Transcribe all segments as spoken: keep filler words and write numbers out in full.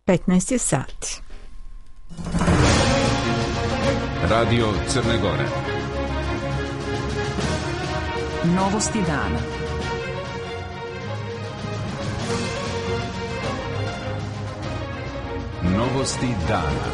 petnaest je sati. Radio Crne Gore. Novosti dana. Novosti dana.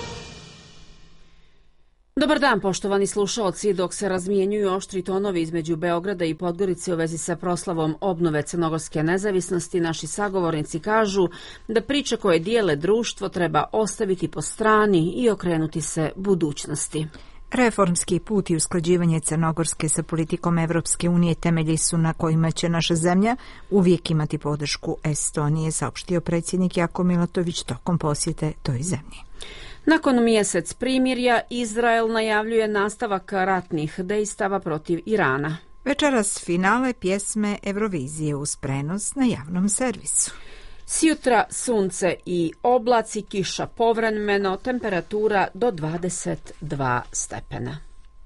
Dobar dan, poštovani slušaoci. Dok se razmijenjuju oštri tonovi između Beograda i Podgorice u vezi sa proslavom obnove crnogorske nezavisnosti, naši sagovornici kažu da priče koje dijele društvo treba ostaviti po strani i okrenuti se budućnosti. Reformski put i usklađivanje Crnogorske sa politikom Evropske unije temelji su na kojima će naša zemlja uvijek imati podršku Estonije, saopštio predsjednik Jako Milatović tokom posjete toj zemlji. Nakon mjesec primirja, Izrael najavljuje nastavak ratnih dejstava protiv Irana. Večeras finale pjesme Eurovizije uz prenos na javnom servisu. Sjutra sunce i oblaci, kiša povremeno, temperatura do dvadeset dva stepena.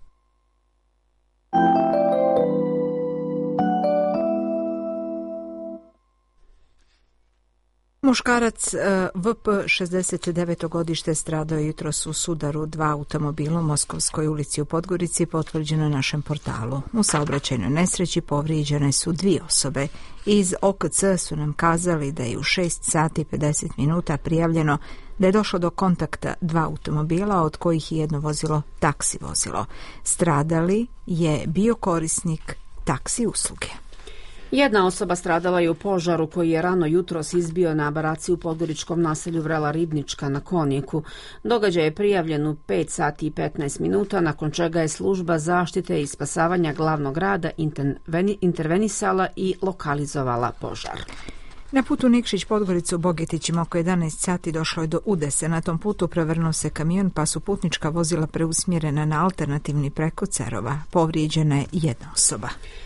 Muškarac V P šezdeset deveto godište stradao je jutros u sudaru dva automobila u Moskovskoj ulici u Podgorici, potvrđeno na našem portalu. U saobraćajnoj nesreći povrijeđene su dvije osobe. Iz O K C su nam kazali da je u šest sati pedeset minuta prijavljeno da je došlo do kontakta dva automobila, od kojih je jedno vozilo taksi vozilo. Stradali je bio korisnik taksi usluge. Jedna osoba stradala je u požaru koji je rano jutros izbio na baraci u podgoričkom naselju Vrela Ribnička na Konjiku. Događaj je prijavljen u pet sati i petnaest minuta, nakon čega je služba zaštite i spasavanja glavnog grada intervenisala i lokalizovala požar. Na putu Nikšić Podgoricu u Bogetićima oko jedanaest sati došlo je do udese. Na tom putu prevrnuo se kamion, pa su putnička vozila preusmjerena na alternativni preko Cerova. Povrijeđena je jedna osoba.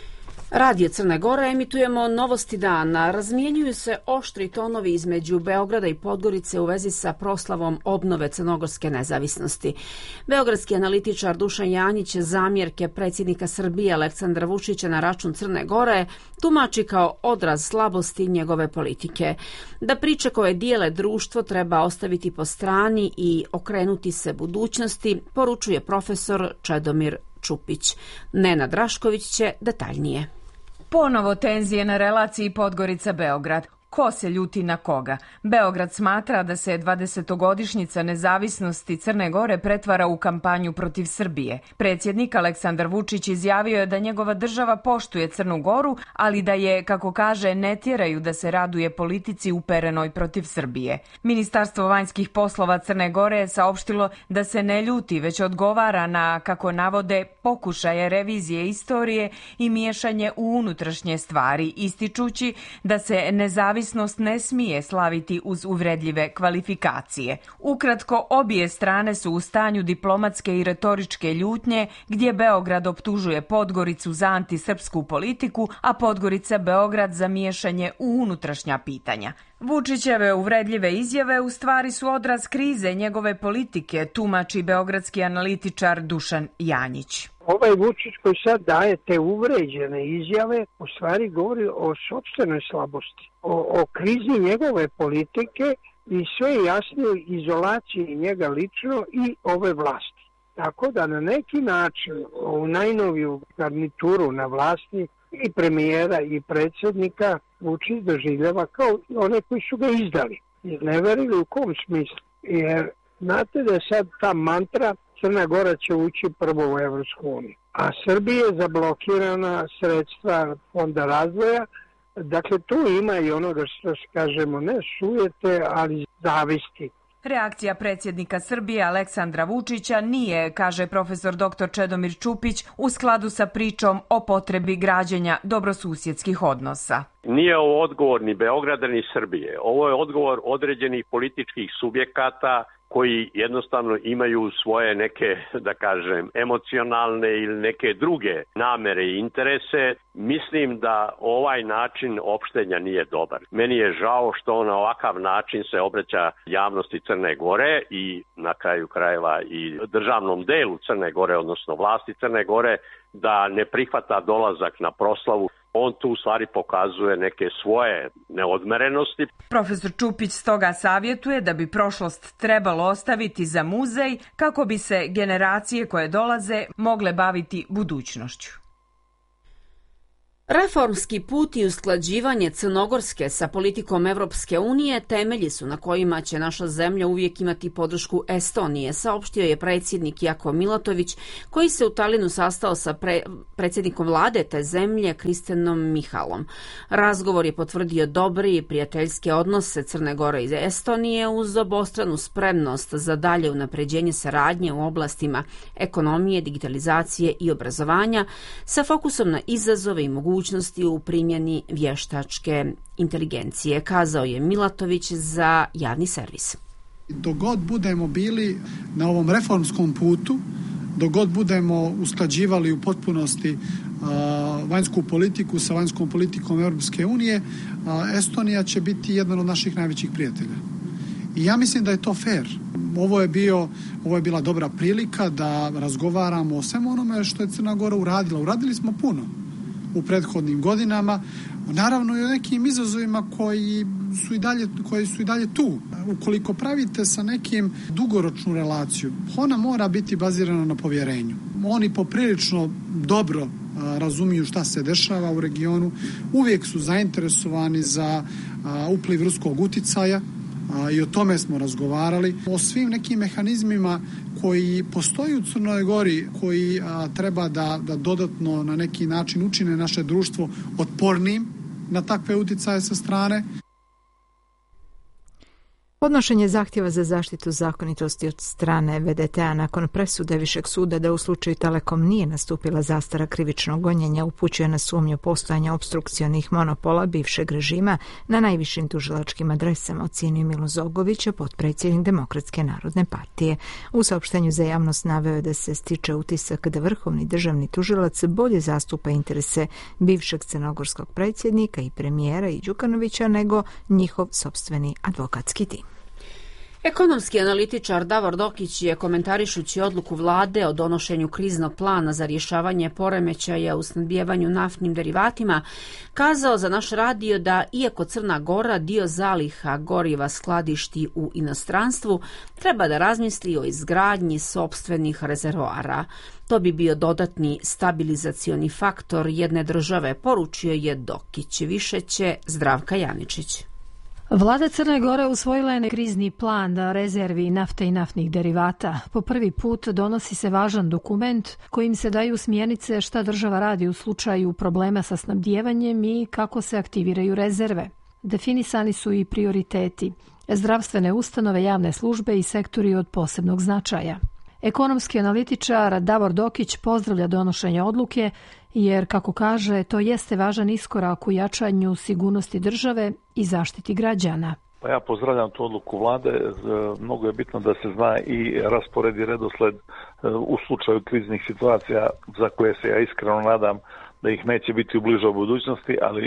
Radio Crne Gore, emitujemo Novosti dana. Razmijenjuju se oštri tonovi između Beograda i Podgorice u vezi sa proslavom obnove crnogorske nezavisnosti. Beogradski analitičar Dušan Janjić zamjerke predsjednika Srbije Aleksandra Vučića na račun Crne Gore tumači kao odraz slabosti njegove politike. Da priče koje dijele društvo treba ostaviti po strani i okrenuti se budućnosti, poručuje profesor Čedomir Čupić. Nenad Rašković će detaljnije. Ponovo tenzije na relaciji Podgorica-Beograd. Ko se ljuti na koga? Beograd smatra da se dvadesetogodišnjica nezavisnosti Crne Gore pretvara u kampanju protiv Srbije. Predsjednik Aleksandar Vučić izjavio je da njegova država poštuje Crnu Goru, ali da je, kako kaže, ne tjeraju da se raduje politici uperenoj protiv Srbije. Ministarstvo vanjskih poslova Crne Gore je saopštilo da se ne ljuti, već odgovara na, kako navode, pokušaje revizije istorije i miješanje u unutrašnje stvari, ističući da se nezavisnost ne smije slaviti uz uvredljive kvalifikacije. Ukratko, obje strane su u stanju diplomatske i retoričke ljutnje, gdje Beograd optužuje Podgoricu za antisrpsku politiku, a Podgorica Beograd za miješanje u unutrašnja pitanja. Vučićeve uvredljive izjave u stvari su odraz krize njegove politike, tumači beogradski analitičar Dušan Janjić. Ovaj Vučić koji sad daje te uvređene izjave u stvari govori o sopstvenoj slabosti, o, o krizi njegove politike i sve jasnije izolaciji njega lično i ove vlasti. Tako da na neki način u najnoviju garnituru na vlasti i premijera i predsjednika Vučić doživljava kao one koji su ga izdali. Ne verili u kom smislu, jer znate da je sad ta mantra Crna Gora će ući prvo u Evropsku uniju, a Srbija je zablokirana sredstva fonda razvoja. Dakle, tu ima i onoga što kažemo, ne sujete, ali zavisti. Reakcija predsjednika Srbije Aleksandra Vučića nije, kaže profesor doktor Čedomir Čupić, u skladu sa pričom o potrebi građenja dobrosusjedskih odnosa. Nije ovo odgovor ni Beograda ni Srbije. Ovo je odgovor određenih političkih subjekata koji jednostavno imaju svoje neke, da kažem, emocionalne ili neke druge namere i interese. Mislim da ovaj način opštenja nije dobar. Meni je žao što na ovakav način se obraća javnosti Crne Gore i na kraju krajeva i državnom delu Crne Gore, odnosno vlasti Crne Gore, da ne prihvata dolazak na proslavu On tu u stvari pokazuje neke svoje neodmerenosti. Profesor Čupić stoga savjetuje da bi prošlost trebalo ostaviti za muzej kako bi se generacije koje dolaze mogle baviti budućnošću. Reformski put i usklađivanje Crnogorske sa politikom Evropske unije temelji su na kojima će naša zemlja uvijek imati podršku Estonije, saopštio je predsjednik Jako Milatović, koji se u Talinu sastao sa pre, predsjednikom vlade te zemlje Kristenom Michalom. Razgovor je potvrdio dobre i prijateljske odnose Crne Gore i Estonije uz obostranu spremnost za dalje unapređenje saradnje u oblastima ekonomije, digitalizacije i obrazovanja sa fokusom na izazove i mogućnosti u primjeni vještačke inteligencije, kazao je Milatović za javni servis. Dok god budemo bili na ovom reformskom putu, dok god budemo usklađivali u potpunosti uh, vanjsku politiku sa vanjskom politikom Europske unije, uh, Estonija će biti jedan od naših najvećih prijatelja. I ja mislim da je to fair. Ovo je, bio, ovo je bila dobra prilika da razgovaramo o svemu onome što je Crna Gora uradila. Uradili smo puno u prethodnim godinama, naravno i o nekim izazovima koji su i dalje, koji su i dalje tu. Ukoliko pravite sa nekim dugoročnu relaciju, ona mora biti bazirana na povjerenju. Oni poprilično dobro a, razumiju šta se dešava u regionu, uvijek su zainteresovani za a, upliv ruskog uticaja, a, i o tome smo razgovarali. O svim nekim mehanizmima koji postoji u Crnoj Gori, koji a, treba da, da dodatno na neki način učine naše društvo otpornim na takve uticaje sa strane. Podnošenje zahtjeva za zaštitu zakonitosti od strane V D T-a nakon presude Višeg suda da u slučaju Telekom nije nastupila zastara krivičnog gonjenja upućuje na sumnju postojanja opstrukcionih monopola bivšeg režima na najvišim tužilačkim adresama, ocijenio Milo Zogović, potpredsjednik Demokratske narodne partije. U saopštenju za javnost naveo je da se stiče utisak da vrhovni državni tužilac bolje zastupa interese bivšeg crnogorskog predsjednika i premijera i Đukanovića nego njihov sopstveni advokatski tim. Ekonomski analitičar Davor Dokić je, komentarišući odluku vlade o donošenju kriznog plana za rješavanje poremećaja u snabdijevanju naftnim derivatima, kazao za naš radio da iako Crna Gora dio zaliha goriva skladišti u inostranstvu, treba da razmisli o izgradnji sopstvenih rezervoara. To bi bio dodatni stabilizacioni faktor jedne države, poručio je Dokić. Više će Zdravka Janičić. Vlada Crne Gore usvojila je krizni plan rezervi nafte i naftnih derivata. Po prvi put donosi se važan dokument kojim se daju smjernice šta država radi u slučaju problema sa snabdijevanjem i kako se aktiviraju rezerve. Definisani su i prioriteti, zdravstvene ustanove, javne službe i sektori od posebnog značaja. Ekonomski analitičar Davor Dokić pozdravlja donošenje odluke jer, kako kaže, to jeste važan iskorak u jačanju sigurnosti države i zaštiti građana. Pa ja pozdravljam tu odluku vlade. Mnogo je bitno da se zna i raspored i redosled u slučaju kriznih situacija za koje se ja iskreno nadam da ih neće biti u bližoj budućnosti, ali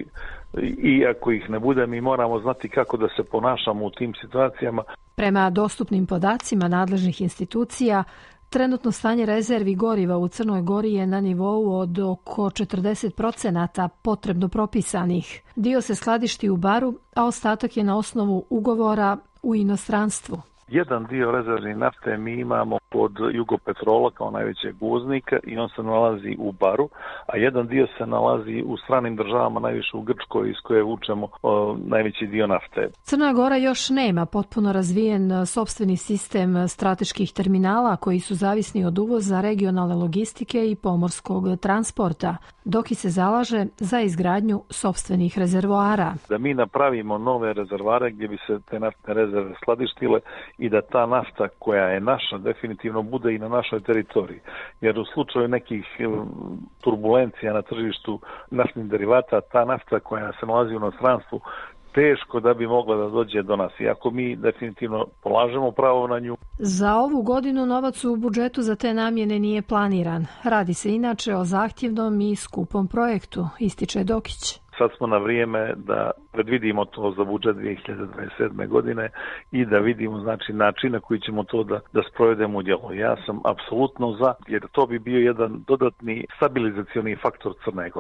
i ako ih ne bude, mi moramo znati kako da se ponašamo u tim situacijama. Prema dostupnim podacima nadležnih institucija, trenutno stanje rezervi goriva u Crnoj Gori je na nivou od oko četrdeset procenata potrebno propisanih. Dio se skladišti u Baru, a ostatak je na osnovu ugovora u inostranstvu. Jedan dio rezervne nafte mi imamo kod Jugopetrola kao najvećeg uvoznika i on se nalazi u Baru, a jedan dio se nalazi u stranim državama, najviše u Grčkoj, iz koje vučemo o, najveći dio nafte. Crna Gora još nema potpuno razvijen sopstveni sistem strateških terminala koji su zavisni od uvoza, regionalne logistike i pomorskog transporta, dok i se zalaže za izgradnju sopstvenih rezervoara. Da mi napravimo nove rezervoare gdje bi se te naftne rezerve skladištile i da ta nafta koja je naša definitivno bude i na našoj teritoriji. Jer u slučaju nekih turbulencija na tržištu naftnih derivata, ta nafta koja se nalazi u inostranstvu teško da bi mogla da dođe do nas. Iako mi definitivno polažemo pravo na nju. Za ovu godinu novac u budžetu za te namjene nije planiran. Radi se inače o zahtjevnom i skupom projektu, ističe Dokić. Sad smo na vrijeme da predvidimo to za budžet dvije hiljade dvadeset sedme. godine i da vidimo znači način na koji ćemo to da, da sprovedemo u djelo. Ja sam apsolutno za, jer to bi bio jedan dodatni stabilizacioni faktor Crne Gore.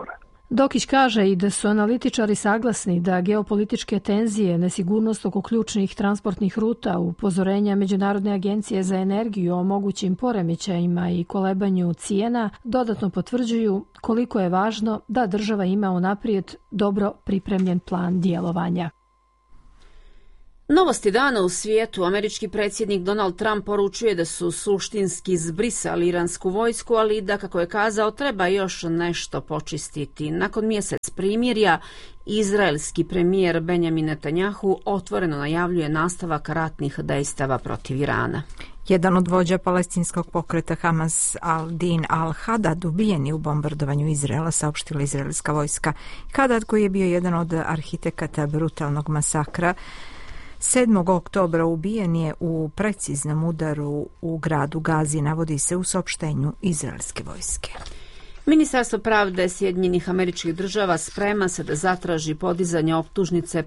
Dokić kaže i da su analitičari saglasni da geopolitičke tenzije, nesigurnost oko ključnih transportnih ruta, upozorenja Međunarodne agencije za energiju o mogućim poremećajima i kolebanju cijena dodatno potvrđuju koliko je važno da država ima unaprijed dobro pripremljen plan djelovanja. Novosti dana u svijetu. Američki predsjednik Donald Trump poručuje da su suštinski zbrisali iransku vojsku, ali da, kako je kazao, treba još nešto počistiti. Nakon mjesec primirja, izraelski premijer Benjamin Netanjahu otvoreno najavljuje nastavak ratnih dejstava protiv Irana. Jedan od vođa palestinskog pokreta Hamas al-Din al-Hadad ubijen je u bombardovanju Izraela, saopštila izraelska vojska. Hadad, koji je bio jedan od arhitekata brutalnog masakra, sedmog oktobra ubijen je u preciznom udaru u gradu Gazi, navodi se u saopštenju izraelske vojske. Ministarstvo pravde Sjedinjenih Američkih Država sprema se da zatraži podizanje optužnice